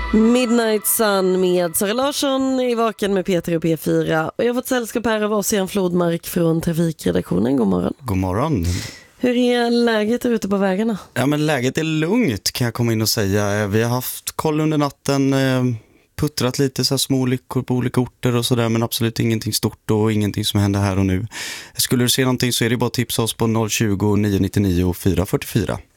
Midnight Sun med Sara Larsson i Vaken med Peter och P4. Och jag har fått sällskap här av Ossian Flodmark från Trafikredaktionen. God morgon. God morgon. Hur är läget ute på vägarna? Ja, men läget är lugnt kan jag komma in och säga. Vi har haft koll under natten, puttrat lite så här små olyckor på olika orter och sådär, men absolut ingenting stort och ingenting som händer här och nu. Skulle du se någonting så är det bara att tipsa oss på 020 999 444.